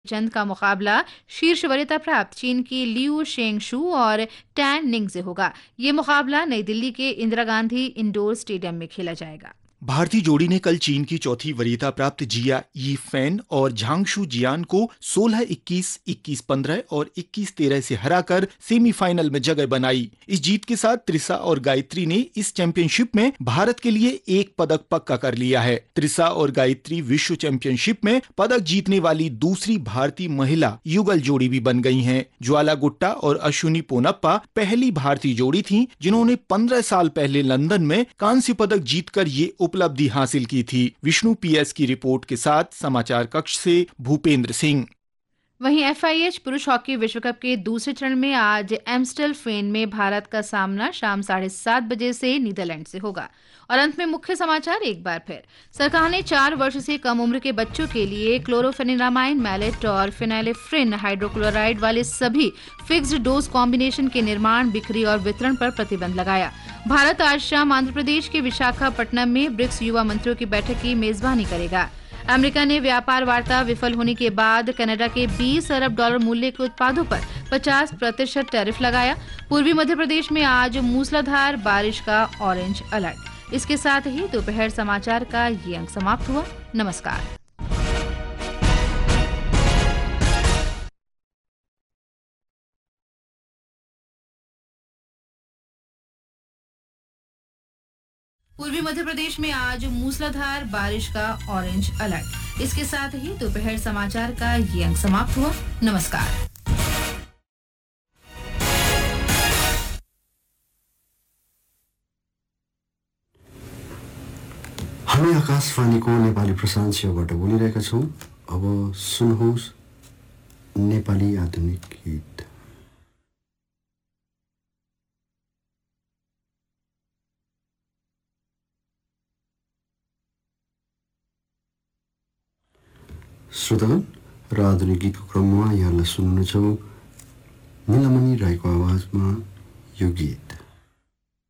चंद का मुकाबला शीर्ष वरीयता प्राप्त चीन की लियू शेंगशू और टैन निंग से होगा। ये मुकाबला नई दिल्ली के इंदिरा गांधी इंडोर स्टेडियम में खेला जाएगा। भारतीय जोड़ी ने कल चीन की चौथी वरीयता प्राप्त जिया यी फैन और झांगशू जियान को 16-21, 21-15 और 21-13 से हराकर सेमीफाइनल में जगह बनाई। इस जीत के साथ त्रिशा और गायत्री ने इस चैंपियनशिप में भारत के लिए एक पदक पक्का कर लिया है। त्रिशा और गायत्री विश्व चैंपियनशिप में पदक जीतने वाली दूसरी भारतीय महिला युगल जोड़ी भी बन गई हैं। ज्वाला गुट्टा और अश्विनी पोनप्पा पहली भारतीय जोड़ी थी जिन्होंने 15 साल पहले लंदन में कांस्य पदक जीतकर ये उपलब्धि हासिल की थी। विष्णु पीएस की रिपोर्ट के साथ समाचार कक्ष से भूपेंद्र सिंह। वहीं FIH पुरुष हॉकी विश्व कप के दूसरे चरण में आज एम्स्टलफेन में भारत का सामना शाम 7:30 बजे से नीदरलैंड से होगा। और अंत में मुख्य समाचार एक बार फिर। सरकार ने 4 वर्ष से कम उम्र के बच्चों के लिए क्लोरोफेनिरामाइन मैलेट और फिनाइलेफ्रिन हाइड्रोक्लोराइड वाले सभी फिक्स्ड डोज कॉम्बिनेशन के निर्माण, बिक्री और वितरण पर प्रतिबंध लगाया। भारत आज शाम आंध्र प्रदेश के विशाखापट्टनम में ब्रिक्स युवा मंत्रियों की बैठक की मेजबानी करेगा। अमेरिका ने व्यापार वार्ता विफल होने के बाद कनाडा के 20 अरब डॉलर मूल्य के उत्पादों पर 50% टैरिफ लगाया। पूर्वी मध्य प्रदेश में आज मूसलाधार बारिश का ऑरेंज अलर्ट। इसके साथ ही दोपहर समाचार का ये अंक समाप्त हुआ। नमस्कार। पूर्वी मध्य प्रदेश में आज मूसलाधार बारिश का ऑरेंज अलर्ट। इसके साथ ही दोपहर समाचार का ये अंक समाप्त हुआ। नमस्कार। हामी आकाशवाणीको नेपाली प्रसारण सेवाबाट बोलिरहेका छौं। अब सुन्नुहोस् नेपाली आधुनिक गीत। श्रोतागण, र आधुनिक गीतको क्रममा यहाँलाई सुन्नुहुनेछौँ नीलमणि राईको आवाजमा यो गीत।